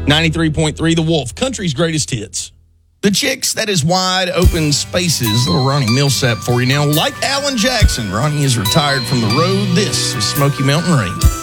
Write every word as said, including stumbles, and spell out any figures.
ninety-three point three The Wolf, country's greatest hits. The Chicks, that is Wide Open Spaces. Little Ronnie Millsap for you now. Like Alan Jackson, Ronnie is retired from the road. This is Smoky Mountain Radio.